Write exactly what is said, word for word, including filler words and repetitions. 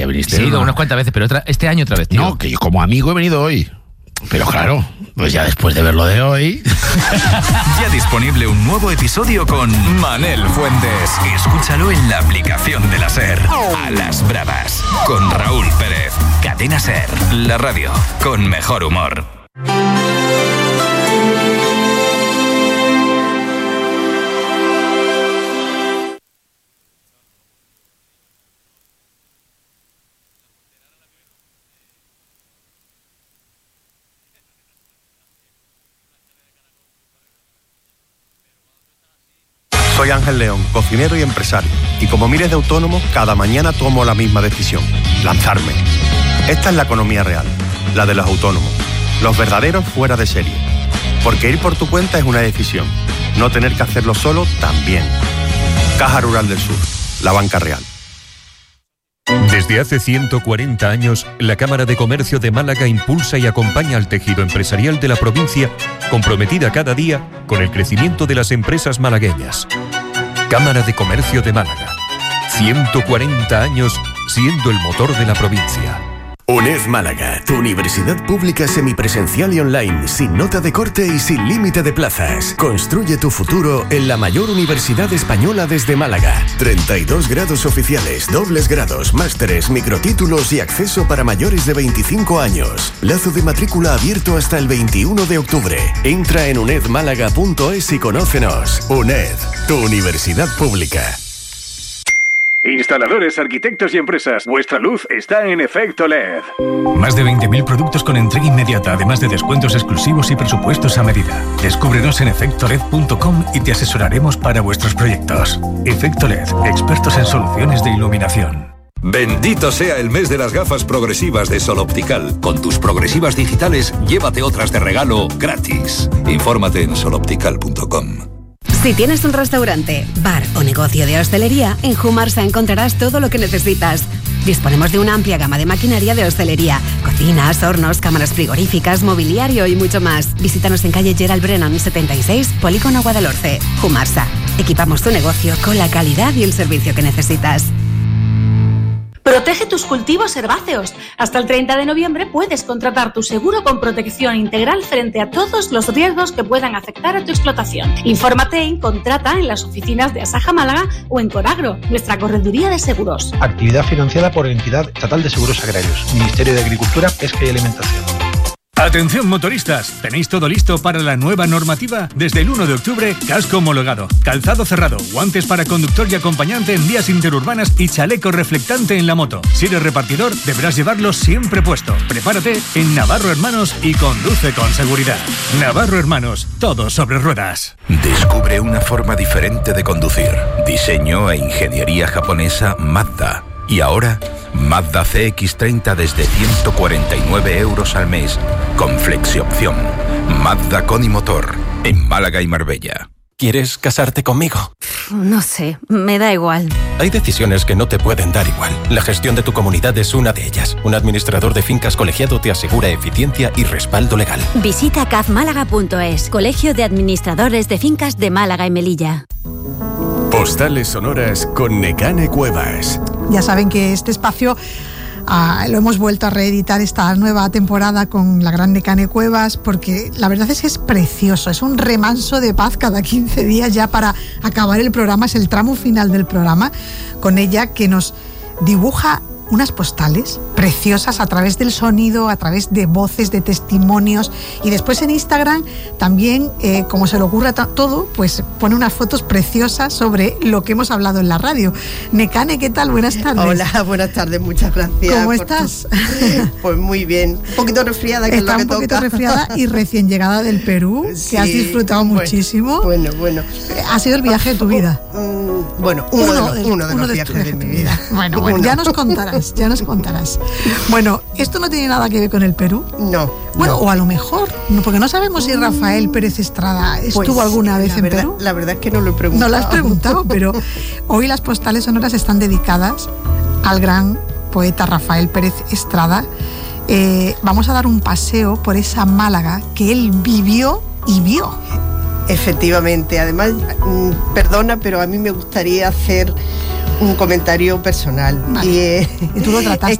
Ya viniste. Sí, he ido ¿no? unas cuantas veces, pero otra, este año otra vez, tío. No, que yo como amigo he venido hoy. Pero claro, pues ya después de ver lo de hoy... Ya disponible un nuevo episodio con Manel Fuentes. Escúchalo en la aplicación de la SER. A las bravas, con Raúl Pérez. Cadena SER, la radio con mejor humor. Soy Ángel León, cocinero y empresario. Y como miles de autónomos, cada mañana tomo la misma decisión: lanzarme. Esta es la economía real, la de los autónomos, los verdaderos fuera de serie. Porque ir por tu cuenta es una decisión. No tener que hacerlo solo también. Caja Rural del Sur, la banca real. Desde hace ciento cuarenta años, la Cámara de Comercio de Málaga impulsa y acompaña al tejido empresarial de la provincia, comprometida cada día con el crecimiento de las empresas malagueñas. Cámara de Comercio de Málaga. ciento cuarenta años siendo el motor de la provincia. UNED Málaga, tu universidad pública semipresencial y online, sin nota de corte y sin límite de plazas. Construye tu futuro en la mayor universidad española desde Málaga. treinta y dos grados oficiales, dobles grados, másteres, microtítulos y acceso para mayores de veinticinco años. Plazo de matrícula abierto hasta el veintiuno de octubre. Entra en uned málaga punto es y conócenos. UNED, tu universidad pública. Instaladores, arquitectos y empresas, vuestra luz está en Efecto L E D. Más de veinte mil productos con entrega inmediata, además de descuentos exclusivos y presupuestos a medida. Descúbrenos en efecto led punto com y te asesoraremos para vuestros proyectos. Efecto L E D, expertos en soluciones de iluminación. Bendito sea el mes de las gafas progresivas de Sol Optical. Con tus progresivas digitales, llévate otras de regalo gratis. Infórmate en sol optical punto com. Si tienes un restaurante, bar o negocio de hostelería, en Humarsa encontrarás todo lo que necesitas. Disponemos de una amplia gama de maquinaria de hostelería, cocinas, hornos, cámaras frigoríficas, mobiliario y mucho más. Visítanos en calle Gerald Brennan setenta y seis, Polígono Guadalhorce. Humarsa. Equipamos tu negocio con la calidad y el servicio que necesitas. Protege tus cultivos herbáceos. Hasta el treinta de noviembre puedes contratar tu seguro con protección integral frente a todos los riesgos que puedan afectar a tu explotación. Infórmate en Contrata en las oficinas de Asaja Málaga o en Coragro, nuestra correduría de seguros. Actividad financiada por Entidad Estatal de Seguros Agrarios, Ministerio de Agricultura, Pesca y Alimentación. Atención motoristas, ¿tenéis todo listo para la nueva normativa? Desde el uno de octubre, casco homologado, calzado cerrado, guantes para conductor y acompañante en vías interurbanas y chaleco reflectante en la moto. Si eres repartidor, deberás llevarlo siempre puesto. Prepárate en Navarro Hermanos y conduce con seguridad. Navarro Hermanos, todo sobre ruedas. Descubre una forma diferente de conducir. Diseño e ingeniería japonesa Mazda. Y ahora, Mazda C X treinta desde ciento cuarenta y nueve euros al mes, con flexiopción. Mazda con y motor, en Málaga y Marbella. ¿Quieres casarte conmigo? No sé, me da igual. Hay decisiones que no te pueden dar igual. La gestión de tu comunidad es una de ellas. Un administrador de fincas colegiado te asegura eficiencia y respaldo legal. Visita caf málaga punto es, Colegio de Administradores de Fincas de Málaga y Melilla. Postales sonoras con Nekane Cuevas. Ya saben que este espacio ah, lo hemos vuelto a reeditar esta nueva temporada con la gran Nekane Cuevas, porque la verdad es que es precioso, es un remanso de paz cada quince días ya para acabar el programa, es el tramo final del programa, con ella que nos dibuja unas postales preciosas a través del sonido, a través de voces, de testimonios, y después en Instagram también, eh, como se le ocurra ta- todo, pues pone unas fotos preciosas sobre lo que hemos hablado en la radio. Nekane, ¿qué tal? Buenas tardes. Hola, buenas tardes, muchas gracias. ¿Cómo estás? Tu... Pues muy bien, un poquito resfriada, que Está es lo que un poquito toca. resfriada y recién llegada del Perú, Sí, que has disfrutado bueno, muchísimo. Bueno, bueno. Ha sido el viaje de tu vida. Bueno, uno, Uno de los, de- uno de uno los de viajes tus de mi viajes. vida. Bueno, bueno, Uno. ya nos contarás, ya nos contarás. Bueno, ¿esto no tiene nada que ver con el Perú? No. Bueno, no. o a lo mejor, no, porque no sabemos si Rafael Pérez Estrada estuvo Pues, alguna vez la en verdad, Perú. La verdad es que no lo he preguntado. No lo has preguntado, pero hoy las postales sonoras están dedicadas al gran poeta Rafael Pérez Estrada. Eh, vamos a dar un paseo por esa Málaga que él vivió y vio. Efectivamente, además, mmm, perdona, pero a mí me gustaría hacer un comentario personal. Vale. Y, eh, y tú lo trataste.